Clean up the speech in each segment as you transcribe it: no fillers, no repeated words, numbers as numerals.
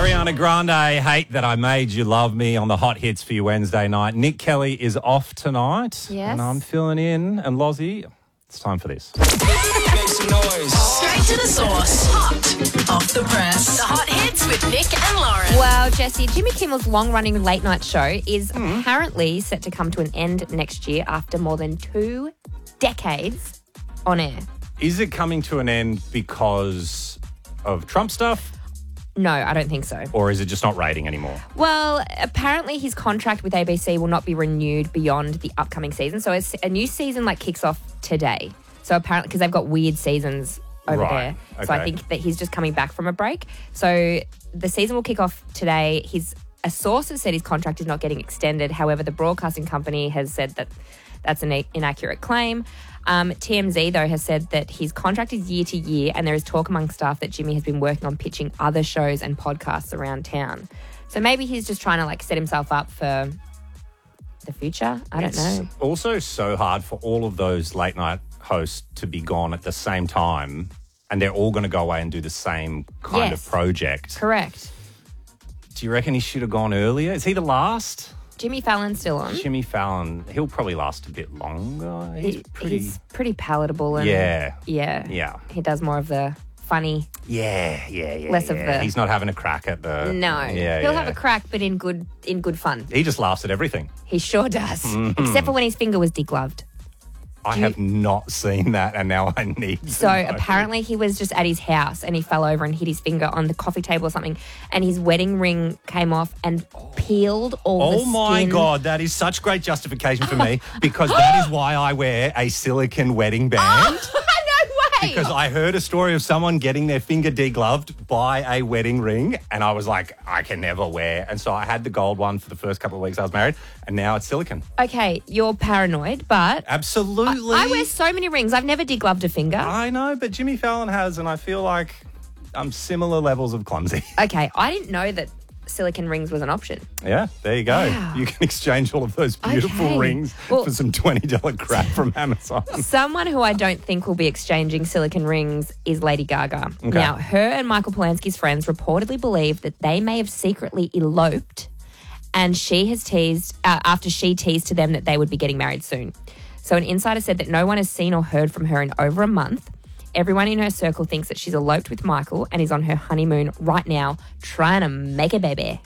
Ariana Grande, Hate That I Made You Love Me on the Hot Hits for you Wednesday night. Nick Kelly is off tonight. Yes. And I'm filling in. And Lozzie, it's time for this. Make some noise. Straight to the source. Hot off the press. The Hot Hits with Nick and Lauren. Well, Jesse, Jimmy Kimmel's long-running late-night show is apparently set to come to an end next year after more than 2 decades on air. Is it coming to an end because of Trump stuff? No, I don't think so. Or is it just not rating anymore? Well, apparently his contract with ABC will not be renewed beyond the upcoming season. So a new season kicks off today. So apparently, because they've got weird seasons over Right, there. So I okay. think that he's just coming back from a break. So the season will kick off today. A source has said his contract is not getting extended. However, the broadcasting company has said that that's an inaccurate claim. TMZ, though, has said that his contract is year to year, and there is talk among staff that Jimmy has been working on pitching other shows and podcasts around town. So maybe he's just trying to set himself up for the future. I don't know. It's also so hard for all of those late night hosts to be gone at the same time, and they're all going to go away and do the same kind of Yes. project. Correct. Do you reckon he should have gone earlier? Is he the last? Jimmy Fallon's still on. Jimmy Fallon, he'll probably last a bit longer. He's pretty palatable. And Yeah. Yeah. He does more of the funny. Yeah. Less of the- He's not having a crack at the... No. Yeah, He'll have a crack, but in good fun. He just laughs at everything. He sure does. Mm-hmm. Except for when his finger was degloved. I have not seen that, and now I need to. So apparently he was just at his house and he fell over and hit his finger on the coffee table or something, and his wedding ring came off and peeled all the Oh skin. my God, that is such great justification for me, because that is why I wear a silicone wedding band. No way! Because I heard a story of someone getting their finger degloved by a wedding ring, and I was like, I can never wear. And so I had the gold one for the first couple of weeks I was married, and now it's silicone. Okay, you're paranoid, but Absolutely. I wear so many rings. I've never degloved a finger. I know, but Jimmy Fallon has, and I feel like I'm similar levels of clumsy. Okay, I didn't know that silicone rings was an option. Yeah, there you go. Wow. You can exchange all of those beautiful Okay. rings Well- for some $20 crap from Amazon. Someone who I don't think will be exchanging silicone rings is Lady Gaga. Okay. Now, her and Michael Polanski's friends reportedly believe that they may have secretly eloped, and she has teased, after she teased to them that they would be getting married soon. So an insider said that no one has seen or heard from her in over a month. Everyone in her circle thinks that she's eloped with Michael and is on her honeymoon right now, trying to make a baby.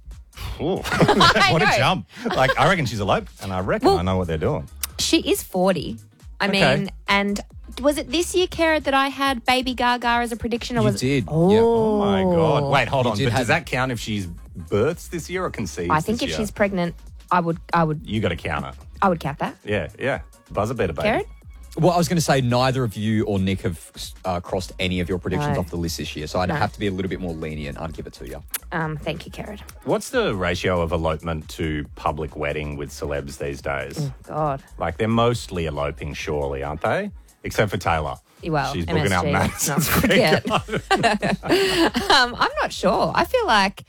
Ooh. I What a know. jump. I reckon she's eloped, and I reckon I know what they're doing. She is 40. I Okay. mean, and was it this year, Kara, that I had Baby Gaga as a prediction? Or You was did. Oh, Yeah. Oh, my God. Wait, hold You on. did But have- does that count if she's births this year or conceives I think this if year? she's pregnant, I would You got to count it. count that. Yeah. Buzzer better, baby. Karen? Well, I was going to say neither of you or Nick have crossed any of your predictions No. off the list this year, so I'd No. have to be a little bit more lenient. I'd give it to you. Thank you, Karen. What's the ratio of elopement to public wedding with celebs these days? God. Like, they're mostly eloping, surely, aren't they? Except for Taylor. Well, She's booking out MSG, Madison let's not Square forget. Garden. I'm not sure. I feel like,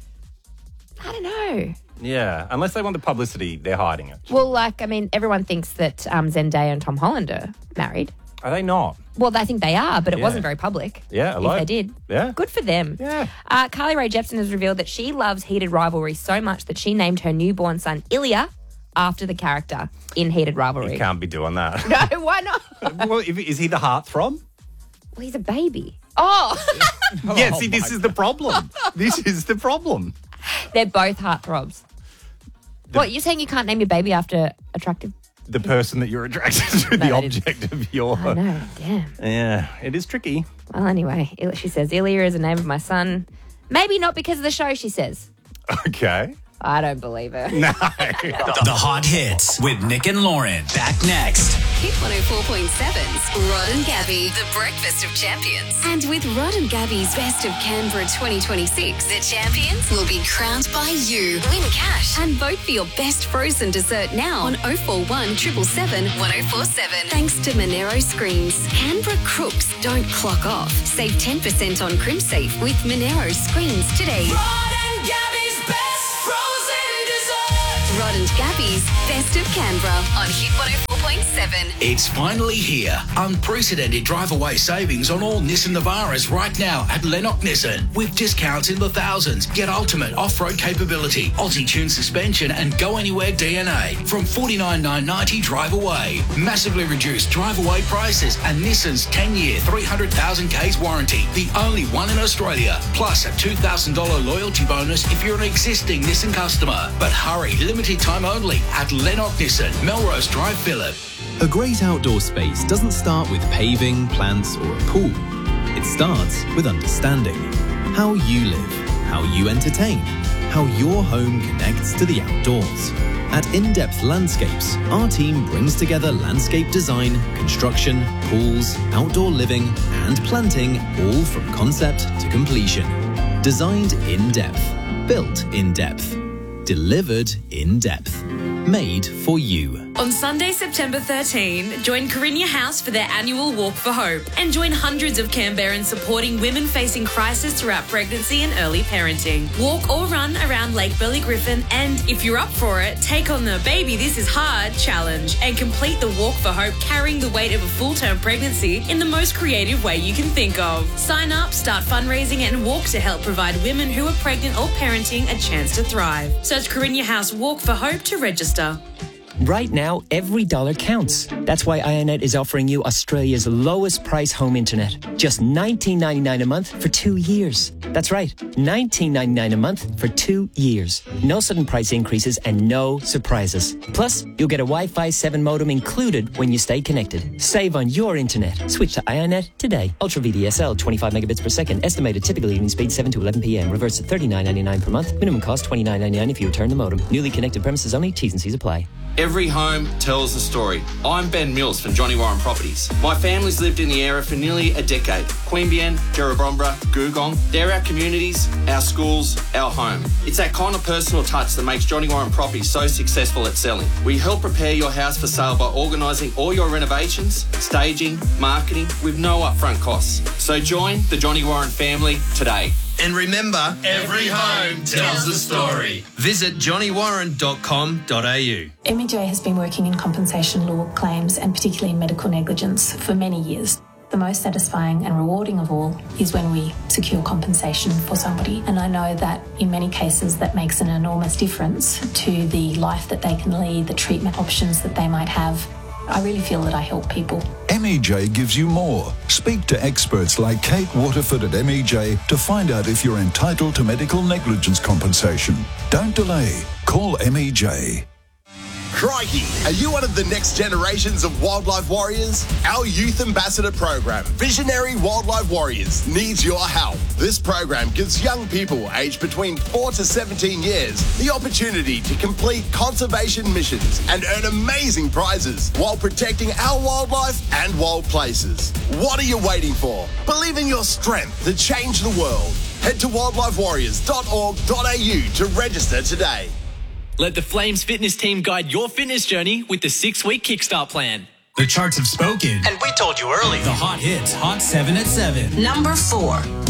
I don't know. Yeah, unless they want the publicity, they're hiding it. Well, everyone thinks that Zendaya and Tom Holland are married. Are they not? Well, I think they are, but it Yeah. wasn't very public. Yeah, If eloped. they did. Yeah. Good for them. Yeah. Carly Rae Jepsen has revealed that she loves Heated Rivalry so much that she named her newborn son Ilya after the character in Heated Rivalry. You can't be doing that. No, why not? Well, is he the heartthrob? Well, he's a baby. Oh, Yeah, see, this is the problem. This is the problem. they're both heartthrobs. What, you're saying you can't name your baby after attractive? The person that you're attracted to, the that is- object of your... I know, damn. Yeah, it is tricky. Well, anyway, she says Ilya is the name of my son. Maybe not because of the show, she says. Okay. I don't believe her. No. The Hot Hits with Nick and Lauren. Back next. Hit 104.7's Rod and Gabby, the breakfast of champions. And with Rod and Gabby's Best of Canberra 2026, the champions will be crowned by you. Win cash and vote for your best frozen dessert now on 041 777 1047. Thanks to Monero Screens. Canberra crooks don't clock off. Save 10% on CrimSafe with Monero Screens today. Rod and Gabby Gabby's Best of Canberra on Hit 104.7. It's finally here. Unprecedented drive-away savings on all Nissan Navaras right now at Lennox Nissan. With discounts in the thousands. Get ultimate off-road capability, Aussie-tuned suspension and Go Anywhere DNA. From $49,990 drive away. Massively reduced drive-away prices and Nissan's 10-year, 300,000 Ks warranty. The only one in Australia. Plus a $2,000 loyalty bonus if you're an existing Nissan customer. But hurry, limited time only at Lennox Nissan, Melrose Drive, Phillip. A great outdoor space doesn't start with paving, plants or a pool. It starts with understanding how you live, how you entertain, how your home connects to the outdoors. At In-Depth Landscapes, our team brings together landscape design, construction, pools, outdoor living and planting, all from concept to completion. Designed in depth, built in depth, delivered in depth, made for you. On Sunday, September 13, join Carinya House for their annual Walk for Hope and join hundreds of Canberrans supporting women facing crisis throughout pregnancy and early parenting. Walk or run around Lake Burley Griffin and, if you're up for it, take on the Baby This Is Hard challenge and complete the Walk for Hope carrying the weight of a full-term pregnancy in the most creative way you can think of. Sign up, start fundraising and walk to help provide women who are pregnant or parenting a chance to thrive. Search Carinya House Walk for Hope to register. Right now, every dollar counts. That's why IONET is offering you Australia's lowest price home internet. Just $19.99 a month for 2 years. That's right, $19.99 a month for 2 years. No sudden price increases and no surprises. Plus, you'll get a Wi-Fi 7 modem included when you stay connected. Save on your internet. Switch to IONET today. Ultra VDSL, 25 megabits per second. Estimated typical evening speed 7 to 11 p.m. Reverse to $39.99 per month. Minimum cost $29.99 if you return the modem. Newly connected premises only. T's and C's apply. Every home tells a story. I'm Ben Mills from Johnny Warren Properties. My family's lived in the area for nearly a decade. Queanbeyan, Jerrabomberra, Googong, they're our communities, our schools, our home. It's that kind of personal touch that makes Johnny Warren Properties so successful at selling. We help prepare your house for sale by organising all your renovations, staging, marketing with no upfront costs. So join the Johnny Warren family today. And remember, every home tells a story. Visit johnnywarren.com.au. MEJ has been working in compensation law claims and particularly in medical negligence for many years. The most satisfying and rewarding of all is when we secure compensation for somebody. And I know that in many cases that makes an enormous difference to the life that they can lead, the treatment options that they might have. I really feel that I help people. MEJ gives you more. Speak to experts like Kate Waterford at MEJ to find out if you're entitled to medical negligence compensation. Don't delay. Call MEJ. Crikey! Are you one of the next generations of wildlife warriors? Our Youth Ambassador program, Visionary Wildlife Warriors, needs your help. This program gives young people aged between 4 to 17 years the opportunity to complete conservation missions and earn amazing prizes while protecting our wildlife and wild places. What are you waiting for? Believe in your strength to change the world. Head to wildlifewarriors.org.au to register today. Let the Flames fitness team guide your fitness journey with the 6-week Kickstart plan. The charts have spoken. And we told you early. The hot hits, Hot 7 at 7. Number 4.